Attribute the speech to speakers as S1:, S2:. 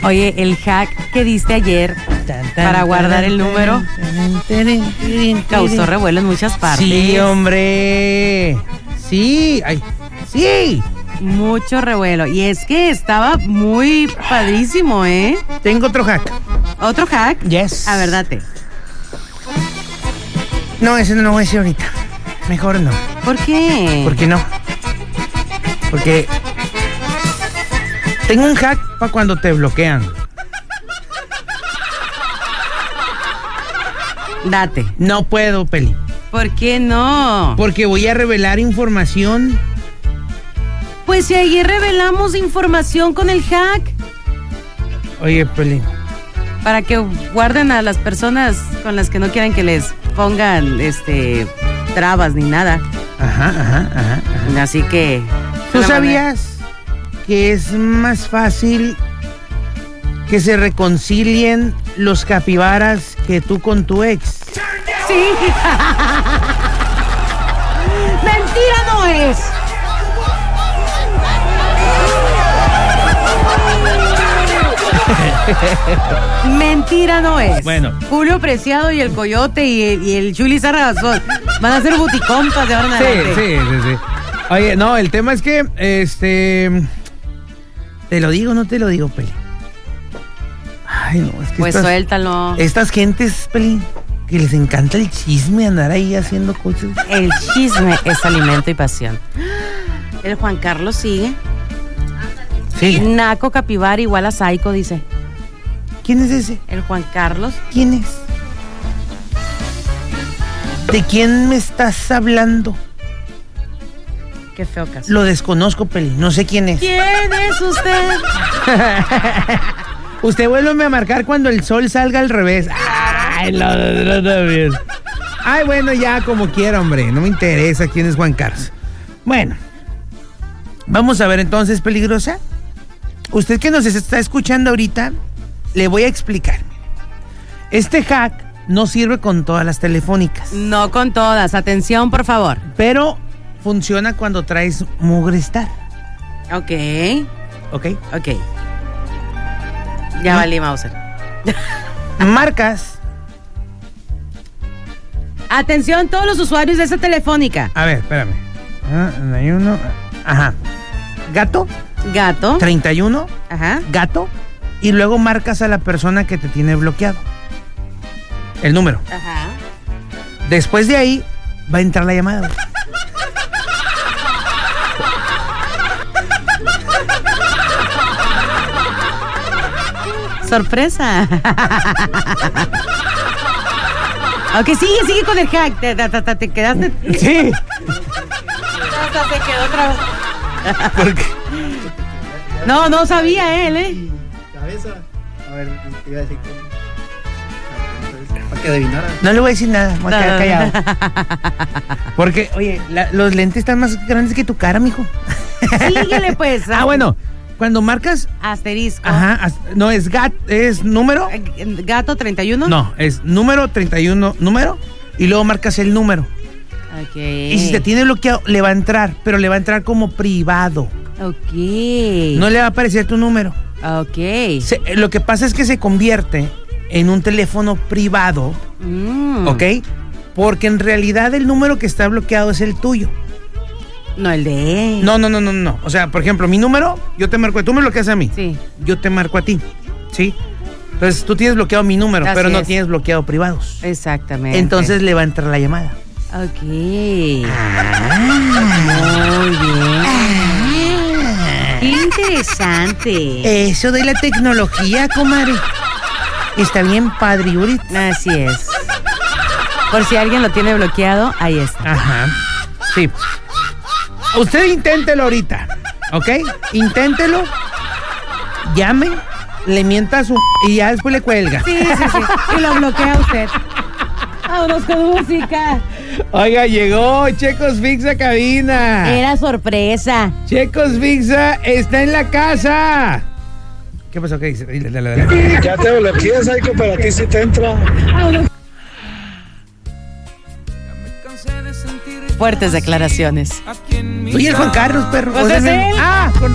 S1: Oye, el hack que diste ayer para guardar el número causó revuelo en muchas partes.
S2: Sí, hombre. Sí. Ay, sí.
S1: Mucho revuelo. Y es que estaba muy padrísimo, ¿eh?
S2: Tengo otro hack.
S1: ¿Otro hack?
S2: Yes.
S1: A ver, date.
S2: No, ese no lo voy a decir ahorita. Mejor no.
S1: ¿Por qué?
S2: ¿Por qué no? Porque tengo un hack para cuando te bloquean.
S1: Date.
S2: No puedo, Peli.
S1: ¿Por qué no?
S2: Porque voy a revelar información.
S1: Pues si ayer revelamos información con el hack.
S2: Oye, Peli.
S1: Para que guarden a las personas con las que no quieren que les pongan trabas ni nada.
S2: Ajá.
S1: Así que...
S2: ¿Tú sabías que es más fácil que se reconcilien los capibaras que tú con tu ex?
S1: Sí. Mentira no es. Mentira no es.
S2: Bueno.
S1: Julio Preciado y el Coyote y el Chuli Sarrazón van a ser buticompas de ahora en adelante.
S2: Sí. Oye, no, el tema es que, ¿te lo digo o no te lo digo, Peli? Ay, no, es que
S1: pues suéltalo.
S2: Estas gentes, Peli, que les encanta el chisme, andar ahí haciendo cosas.
S1: El chisme es alimento y pasión. El Juan Carlos sigue.
S2: Sí.
S1: Naco Capibara igual a Psycho, dice.
S2: ¿Quién es ese?
S1: El Juan Carlos.
S2: ¿Quién es? ¿De quién me estás hablando?
S1: Qué feo caso.
S2: Lo desconozco, Peli. No sé quién es.
S1: ¿Quién es usted?
S2: Usted vuélveme a marcar cuando el sol salga al revés. Ay, no bien. Ay, bueno, ya como quiera, hombre. No me interesa quién es Juan Carlos. Bueno. Vamos a ver entonces, peligrosa. Usted que nos está escuchando ahorita, le voy a explicar. Este hack no sirve con todas las telefónicas.
S1: No con todas. Atención, por favor.
S2: Pero funciona cuando traes Mugrestar.
S1: Ok. Ya
S2: ¿no?
S1: valí, Mauser.
S2: Marcas.
S1: Atención todos los usuarios de esa telefónica.
S2: A ver, espérame. Hay uno. Ajá. Gato. 31.
S1: Ajá.
S2: Gato. Y luego marcas a la persona que te tiene bloqueado. El número.
S1: Ajá.
S2: Después de ahí va a entrar la llamada.
S1: Sorpresa. Ok, sigue con el hack. Te quedaste.
S2: Sí.
S1: Hasta se quedó otra vez.
S2: ¿Por qué?
S1: No sabía él, ¿eh?
S3: Cabeza. A ver, te iba a decir que... Para que adivinara.
S2: No le voy a decir nada, voy a quedar callado. Porque, oye, los lentes están más grandes que tu cara, mijo.
S1: Síguele, pues.
S2: Bueno, cuando marcas...
S1: Asterisco.
S2: Ajá, no, es número...
S1: Gato 31.
S2: No, es número 31, número, y luego marcas el número.
S1: Ok.
S2: Y si te tiene bloqueado, le va a entrar, pero le va a entrar como privado.
S1: Ok.
S2: No le va a aparecer tu número.
S1: Ok.
S2: Lo que pasa es que se convierte en un teléfono privado, ¿ok? Porque en realidad el número que está bloqueado es el tuyo.
S1: No, el de él.
S2: No. O sea, por ejemplo, mi número, yo te marco, tú me bloqueas a mí.
S1: Sí.
S2: Yo te marco a ti, ¿sí? Entonces tú tienes bloqueado mi número,
S1: Así
S2: pero no
S1: es.
S2: tienes bloqueado privados.
S1: Exactamente.
S2: Entonces le va a entrar la llamada.
S1: Ok. Muy bien. Qué interesante.
S2: Eso de la tecnología, comadre. Está bien padre, Yuri.
S1: Así es. Por si alguien lo tiene bloqueado, ahí está.
S2: Ajá. Sí. Usted inténtelo ahorita, ¿ok? Inténtelo. Llame, le mienta su... y ya después le cuelga.
S1: Sí. Y lo bloquea usted. Vámonos con música.
S2: Oiga, llegó Checos Fixa cabina.
S1: Era sorpresa.
S2: Checos Fixa está en la casa. ¿Qué pasó? ¿Qué dice? Dale.
S3: Ya te bloqueé, Psycho, pero a ti sí te entra.
S1: Fuertes declaraciones.
S2: Oye, el Juan Carlos, perro.
S1: Pues es él.
S2: Con